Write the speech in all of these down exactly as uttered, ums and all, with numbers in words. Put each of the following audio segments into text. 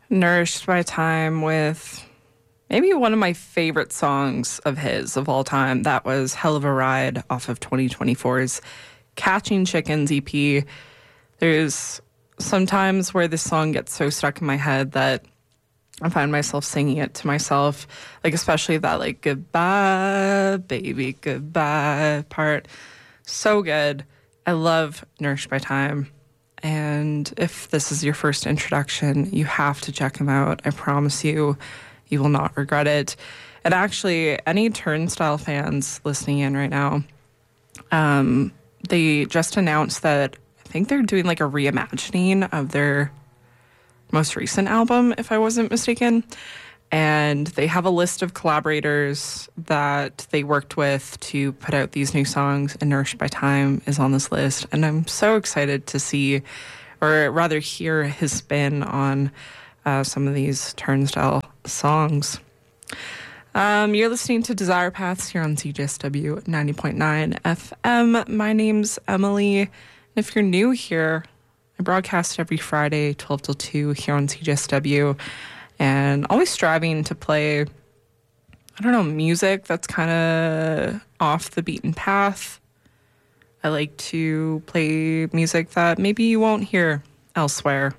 Nourished by time with maybe one of my favorite songs of his of all time. That was Hell of a Ride off of twenty twenty-four's Catching Chickens E P. There's sometimes where this song gets so stuck in my head that I find myself singing it to myself, like especially that like goodbye, baby, goodbye part. So good. I love Nourished by Time. And if this is your first introduction, you have to check him out. I promise you, you will not regret it. And actually, any Turnstile fans listening in right now, um, they just announced that I think they're doing like a reimagining of their most recent album, if I wasn't mistaken. And they have a list of collaborators that they worked with to put out these new songs, and Nourished by Time is on this list. And I'm so excited to see, or rather hear, his spin on uh, some of these Turnstile songs. Um, you're listening to Desire Paths here on C J S W ninety point nine F M. My name's Emily. And if you're new here, I broadcast every Friday, twelve till two here on C J S W. And always striving to play, I don't know, music that's kind of off the beaten path. I like to play music that maybe you won't hear elsewhere.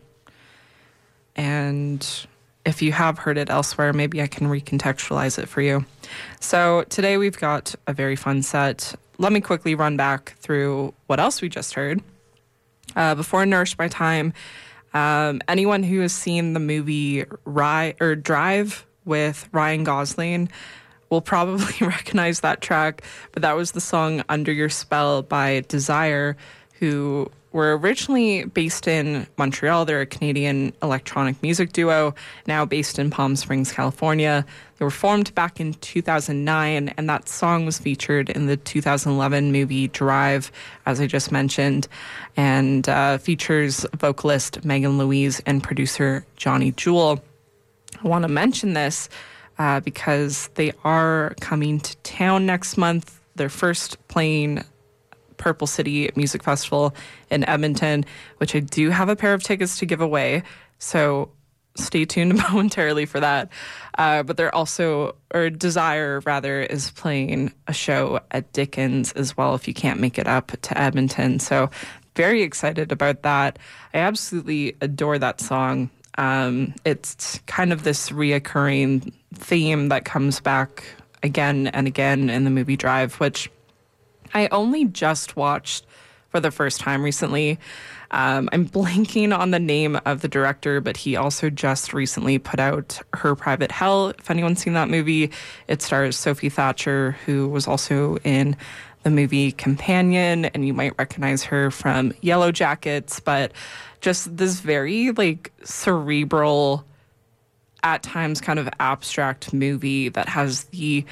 And if you have heard it elsewhere, maybe I can recontextualize it for you. So today we've got a very fun set. Let me quickly run back through what else we just heard. Uh, before Nourished by Time, Um, anyone who has seen the movie Rye, or Drive with Ryan Gosling will probably recognize that track, but that was the song Under Your Spell by Desire, who were originally based in Montreal. They're a Canadian electronic music duo, now based in Palm Springs, California. They were formed back in two thousand nine, and that song was featured in the two thousand eleven movie Drive, as I just mentioned, and uh, features vocalist Megan Louise and producer Johnny Jewel. I want to mention this uh, because they are coming to town next month. They're first playing Purple City Music Festival in Edmonton, which I do have a pair of tickets to give away, so stay tuned momentarily for that. Uh, but they're also, or Desire rather, is playing a show at Dickens as well if you can't make it up to Edmonton. So very excited about that. I absolutely adore that song. Um, it's kind of this reoccurring theme that comes back again and again in the movie Drive, which I only just watched for the first time recently. Um, I'm blanking on the name of the director, but he also just recently put out Her Private Hell. If anyone's seen that movie, it stars Sophie Thatcher, who was also in the movie Companion, and you might recognize her from Yellow Jackets, but just this very like cerebral, at times kind of abstract movie that has the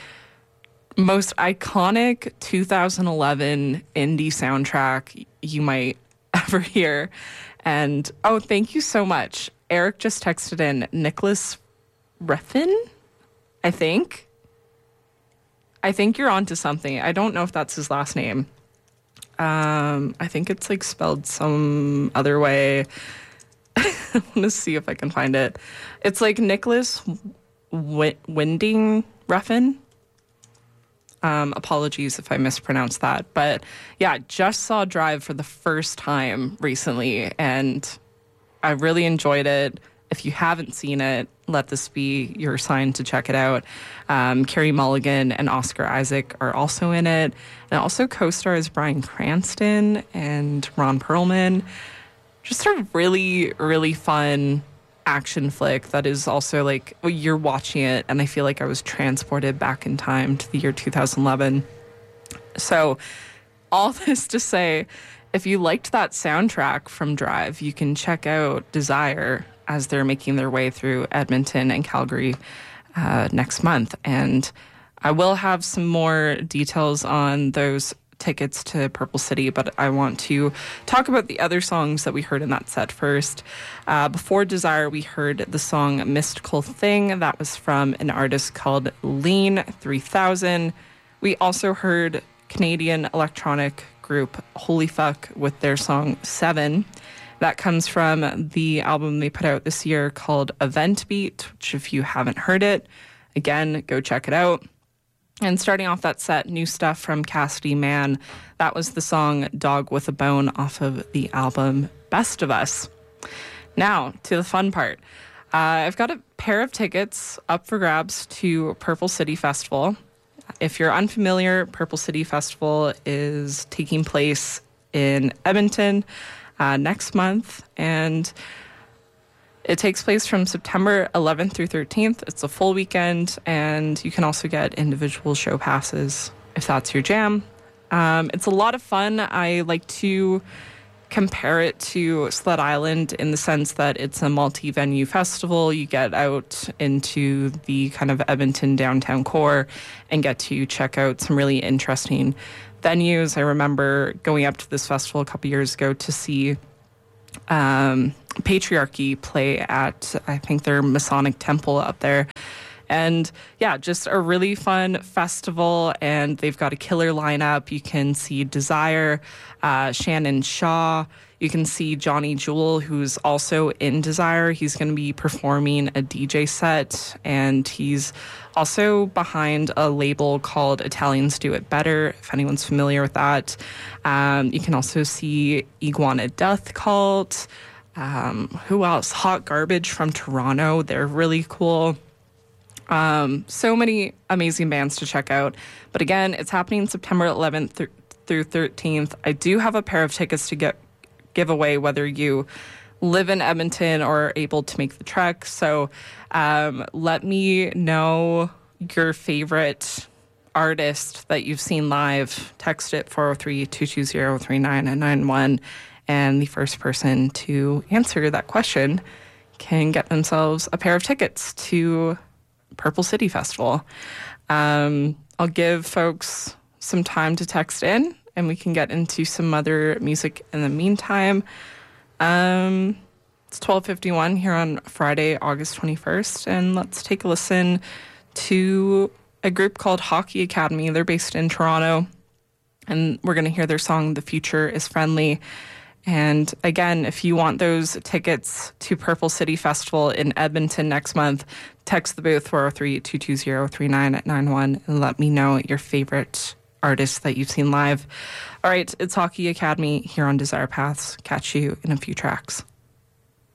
most iconic two thousand eleven indie soundtrack you might ever hear. And oh, thank you so much. Eric just texted in Nicholas Refn, I think. I think you're onto something. I don't know if that's his last name. Um, I think it's like spelled some other way. I want to see if I can find it. It's like Nicholas w- Winding Refn. Um, apologies if I mispronounced that. But yeah, just saw Drive for the first time recently, and I really enjoyed it. If you haven't seen it, let this be your sign to check it out. Um, Carey Mulligan and Oscar Isaac are also in it. And also co-stars Bryan Cranston and Ron Perlman. Just a really, really fun action flick that is also like, well, you're watching it and I feel like I was transported back in time to the year two thousand eleven. So all this to say, if you liked that soundtrack from Drive, you can check out Desire as they're making their way through Edmonton and Calgary uh, next month. And I will have some more details on those tickets to Purple City, but I want to talk about the other songs that we heard in that set first. Uh, before Desire, we heard the song Mystical Thing. That was from an artist called Lean three thousand. We also heard Canadian electronic group Holy Fuck with their song Seven. That comes from the album they put out this year called Event Beat, which if you haven't heard it, again, go check it out. And starting off that set, new stuff from Cassidy Mann. That was the song Dog with a Bone off of the album Best of Us. Now, to the fun part. Uh, I've got a pair of tickets up for grabs to Purple City Festival. If you're unfamiliar, Purple City Festival is taking place in Edmonton uh, next month, and it takes place from September eleventh through thirteenth. It's a full weekend, and you can also get individual show passes if that's your jam. Um, it's a lot of fun. I like to compare it to Sled Island in the sense that it's a multi-venue festival. You get out into the kind of Edmonton downtown core and get to check out some really interesting venues. I remember going up to this festival a couple years ago to see um, Patriarchy play at, I think, their Masonic Temple up there. And yeah, just a really fun festival, and they've got a killer lineup. You can see Desire, uh, Shannon Shaw. You can see Johnny Jewel, who's also in Desire. He's going to be performing a D J set, and he's also behind a label called Italians Do It Better, if anyone's familiar with that. Um, you can also see Iguana Death Cult. Um, who else? Hot Garbage from Toronto. They're really cool. Um, so many amazing bands to check out. But again, it's happening September eleventh th- through thirteenth. I do have a pair of tickets to get give away, whether you live in Edmonton or are able to make the trek. So um, let me know your favorite artist that you've seen live. Text it four oh three, two two zero, three nine nine one. And the first person to answer that question can get themselves a pair of tickets to Purple City Festival. Um, I'll give folks some time to text in, and we can get into some other music in the meantime. Um, it's twelve fifty-one here on Friday, August twenty-first, and let's take a listen to a group called Hockey Academy. They're based in Toronto, and we're going to hear their song, The Future is Friendly. And again, if you want those tickets to Purple City Festival in Edmonton next month, text the booth four oh three, two two zero, three nine nine one and let me know your favorite artists that you've seen live. All right, it's Hockey Academy here on Desire Paths. Catch you in a few tracks.